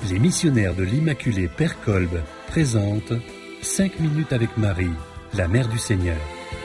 Les missionnaires de l'Immaculée Père Kolb présentent 5 minutes avec Marie, la Mère du Seigneur.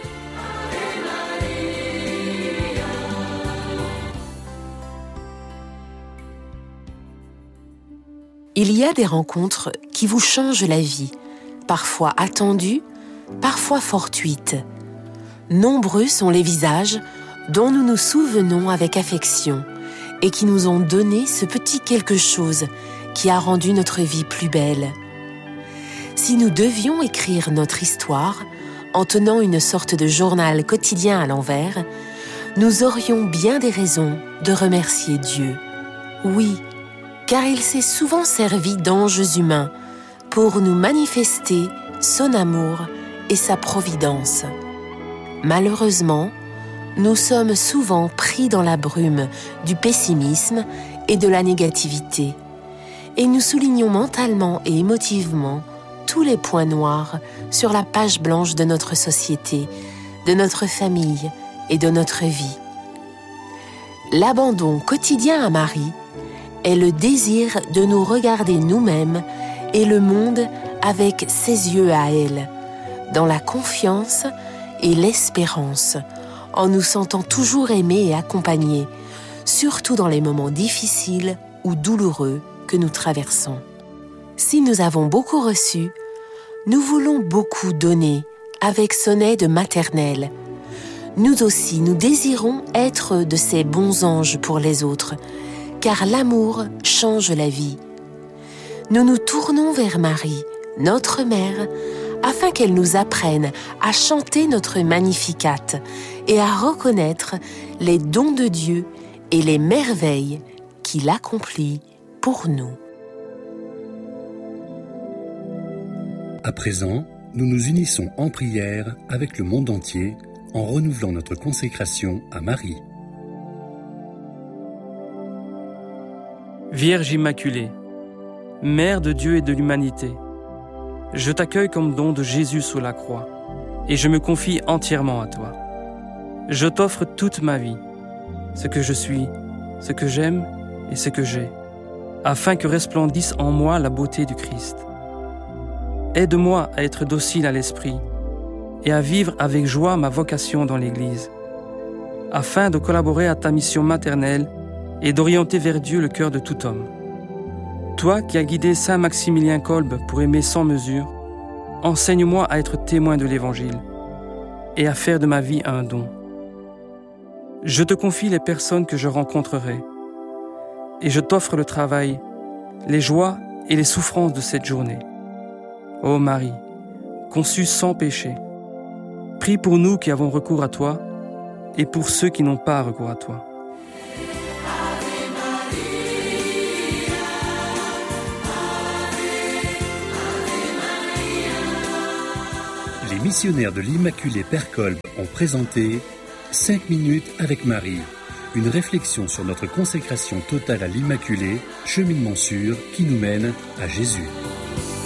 Il y a des rencontres qui vous changent la vie, parfois attendues, parfois fortuites. Nombreux sont les visages dont nous nous souvenons avec affection et qui nous ont donné ce petit quelque chose qui a rendu notre vie plus belle. Si nous devions écrire notre histoire en tenant une sorte de journal quotidien à l'envers, nous aurions bien des raisons de remercier Dieu. Oui, car il s'est souvent servi d'anges humains pour nous manifester son amour et sa providence. Malheureusement, nous sommes souvent pris dans la brume du pessimisme et de la négativité, et nous soulignons mentalement et émotivement tous les points noirs sur la page blanche de notre société, de notre famille et de notre vie. L'abandon quotidien à Marie est le désir de nous regarder nous-mêmes et le monde avec ses yeux à elle, dans la confiance et l'espérance, en nous sentant toujours aimés et accompagnés, surtout dans les moments difficiles ou douloureux que nous traversons. Si nous avons beaucoup reçu, nous voulons beaucoup donner avec son aide maternelle. Nous aussi, nous désirons être de ces bons anges pour les autres, car l'amour change la vie. Nous nous tournons vers Marie, notre mère, afin qu'elle nous apprenne à chanter notre Magnificat et à reconnaître les dons de Dieu et les merveilles qu'il accomplit pour nous. À présent, nous nous unissons en prière avec le monde entier en renouvelant notre consécration à Marie. Vierge Immaculée, Mère de Dieu et de l'humanité, je t'accueille comme don de Jésus sous la croix et je me confie entièrement à toi. Je t'offre toute ma vie, ce que je suis, ce que j'aime et ce que j'ai, afin que resplendisse en moi la beauté du Christ. Aide-moi à être docile à l'esprit et à vivre avec joie ma vocation dans l'Église, afin de collaborer à ta mission maternelle et d'orienter vers Dieu le cœur de tout homme. Toi qui as guidé Saint Maximilien Kolb pour aimer sans mesure, enseigne-moi à être témoin de l'Évangile et à faire de ma vie un don. Je te confie les personnes que je rencontrerai et je t'offre le travail, les joies et les souffrances de cette journée. Ô Marie, conçue sans péché, prie pour nous qui avons recours à toi et pour ceux qui n'ont pas recours à toi. Les missionnaires de l'Immaculée Père Kolb ont présenté 5 minutes avec Marie, une réflexion sur notre consécration totale à l'Immaculée, cheminement sûr qui nous mène à Jésus.